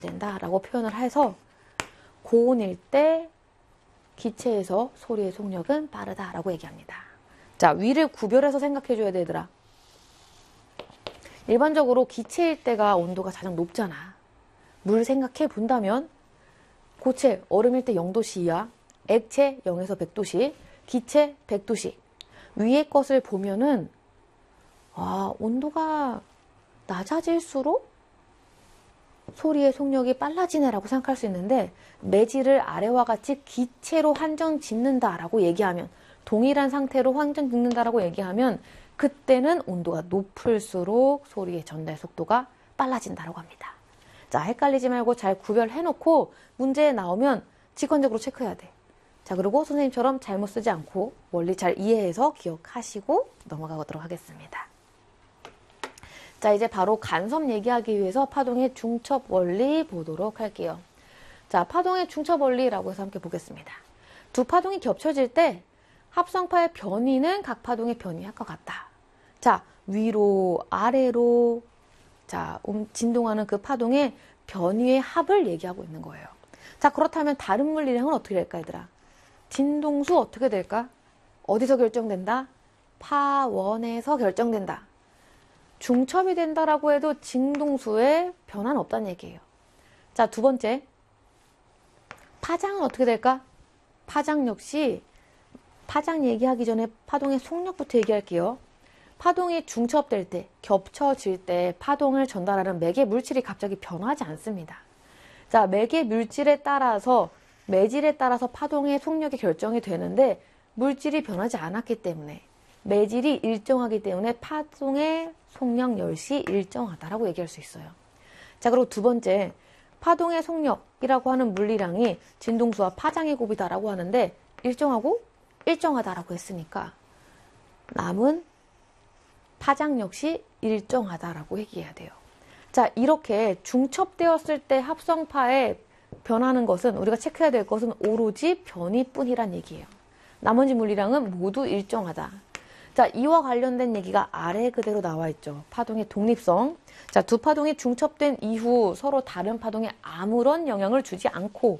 된다라고 표현을 해서 고온일 때 기체에서 소리의 속력은 빠르다라고 얘기합니다. 자, 위를 구별해서 생각해줘야 되더라. 일반적으로 기체일 때가 온도가 가장 높잖아. 물 생각해 본다면 고체, 얼음일 때 0도씨 이하, 액체 0에서 100도씨, 기체 100도씨. 위의 것을 보면은 온도가 낮아질수록 소리의 속력이 빨라지네라고 생각할 수 있는데, 매질을 아래와 같이 기체로 한정 짓는다라고 얘기하면, 동일한 상태로 한정 짓는다라고 얘기하면 그때는 온도가 높을수록 소리의 전달 속도가 빨라진다라고 합니다. 자, 헷갈리지 말고 잘 구별해놓고 문제에 나오면 직관적으로 체크해야 돼. 자, 그리고 선생님처럼 잘못 쓰지 않고 원리 잘 이해해서 기억하시고 넘어가도록 하겠습니다. 자, 이제 바로 간섭 얘기하기 위해서 파동의 중첩 원리 보도록 할게요. 자, 파동의 중첩 원리라고 해서 함께 보겠습니다. 두 파동이 겹쳐질 때 합성파의 변위는 각 파동의 변위할 것 같다. 자, 위로, 아래로, 자, 진동하는 그 파동의 변위의 합을 얘기하고 있는 거예요. 자, 그렇다면 다른 물리량은 어떻게 될까, 얘들아? 진동수 어떻게 될까? 어디서 결정된다? 파원에서 결정된다. 중첩이 된다라고 해도 진동수에 변화는 없다는 얘기예요. 자, 두 번째. 파장은 어떻게 될까? 파장 역시 파장 얘기하기 전에 파동의 속력부터 얘기할게요. 파동이 중첩될 때, 겹쳐질 때 파동을 전달하는 매개 물질이 갑자기 변하지 않습니다. 자, 매개 물질에 따라서, 매질에 따라서 파동의 속력이 결정이 되는데 물질이 변하지 않았기 때문에, 매질이 일정하기 때문에 파동의 속력 역시 일정하다라고 얘기할 수 있어요. 자, 그리고 두 번째, 파동의 속력이라고 하는 물리량이 진동수와 파장의 곱이다라고 하는데 일정하고 일정하다라고 했으니까 남은 파장 역시 일정하다라고 얘기해야 돼요. 자, 이렇게 중첩되었을 때 합성파에 변하는 것은, 우리가 체크해야 될 것은 오로지 변위뿐이란 얘기예요. 나머지 물리량은 모두 일정하다. 자, 이와 관련된 얘기가 아래 그대로 나와 있죠. 파동의 독립성. 자, 두 파동이 중첩된 이후 서로 다른 파동에 아무런 영향을 주지 않고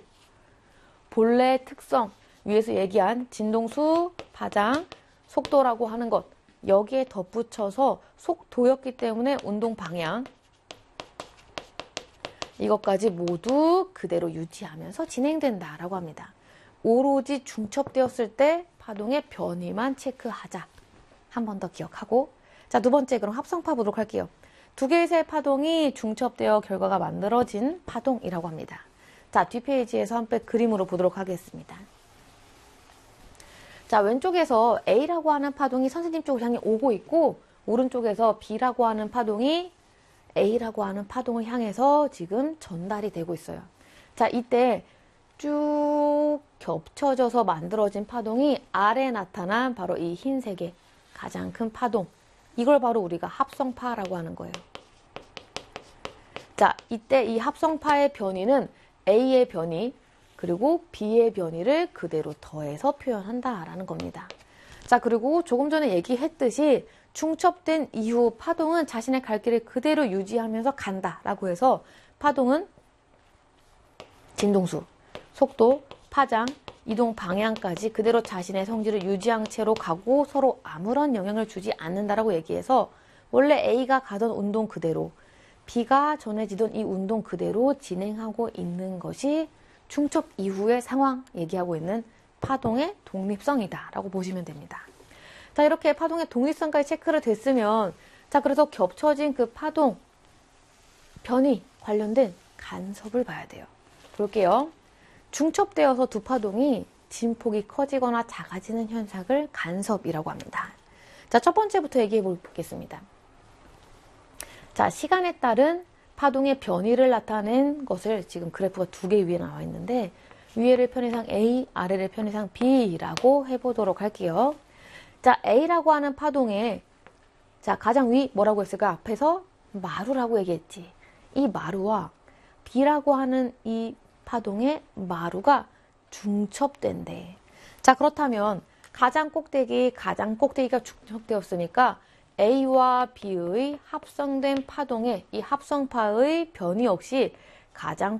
본래의 특성, 위에서 얘기한 진동수, 파장, 속도라고 하는 것, 여기에 덧붙여서 속도였기 때문에 운동 방향, 이것까지 모두 그대로 유지하면서 진행된다라고 합니다. 오로지 중첩되었을 때 파동의 변위만 체크하자. 한 번 더 기억하고. 자, 두 번째, 그럼 합성파 보도록 할게요. 두 개의 새 파동이 중첩되어 결과가 만들어진 파동이라고 합니다. 자, 뒷페이지에서 한 배 그림으로 보도록 하겠습니다. 자, 왼쪽에서 A라고 하는 파동이 선생님 쪽을 향해 오고 있고, 오른쪽에서 B라고 하는 파동이 A라고 하는 파동을 향해서 지금 전달이 되고 있어요. 자, 이때 쭉 겹쳐져서 만들어진 파동이 아래에 나타난 바로 이 흰색의 가장 큰 파동, 이걸 바로 우리가 합성파라고 하는 거예요. 자, 이때 이 합성파의 변위는 A의 변위 그리고 B의 변위를 그대로 더해서 표현한다라는 겁니다. 자, 그리고 조금 전에 얘기했듯이 중첩된 이후 파동은 자신의 갈 길을 그대로 유지하면서 간다라고 해서 파동은 진동수, 속도, 파장, 이동 방향까지 그대로 자신의 성질을 유지한 채로 가고 서로 아무런 영향을 주지 않는다라고 얘기해서 원래 A가 가던 운동 그대로, B가 전해지던 이 운동 그대로 진행하고 있는 것이 중첩 이후의 상황 얘기하고 있는 파동의 독립성이다라고 보시면 됩니다. 자, 이렇게 파동의 독립성까지 체크를 됐으면, 자, 그래서 겹쳐진 그 파동, 변위 관련된 간섭을 봐야 돼요. 볼게요. 중첩되어서 두 파동이 진폭이 커지거나 작아지는 현상을 간섭이라고 합니다. 자, 첫 번째부터 얘기해 보겠습니다. 자, 시간에 따른 파동의 변위를 나타낸 것을 지금 그래프가 두 개 위에 나와 있는데, 위에를 편의상 A, 아래를 편의상 B라고 해보도록 할게요. 자, A라고 하는 파동에, 자, 가장 위 뭐라고 했을까? 앞에서 마루라고 얘기했지. 이 마루와 B라고 하는 이 파동의 마루가 중첩된대. 자, 그렇다면 가장 꼭대기가 중첩되었으니까 A와 B의 합성된 파동의 이 합성파의 변위 역시 가장